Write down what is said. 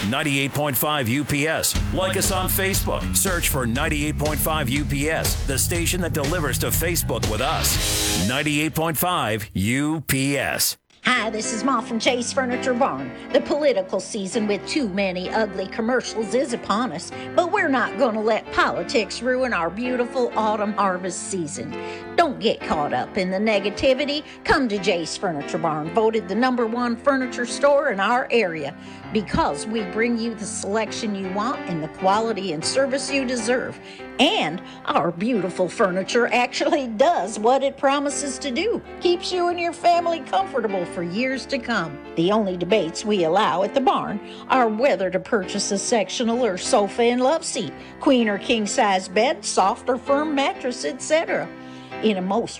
98.5 UPS. Like us on Facebook. Search for 98.5 UPS, the station that delivers to Facebook with us. 98.5 UPS. Hi, this is Ma from Chase Furniture Barn. The political season with too many ugly commercials is upon us, but we're not going to let politics ruin our beautiful autumn harvest season. Don't get caught up in the negativity. Come to Chase Furniture Barn, voted the #1 furniture store in our area, because we bring you the selection you want and the quality and service you deserve. And our beautiful furniture actually does what it promises to do. Keeps you and your family comfortable for years to come. The only debates we allow at the barn are whether to purchase a sectional or sofa and love seat, queen or king size bed, soft or firm mattress, etc. In a most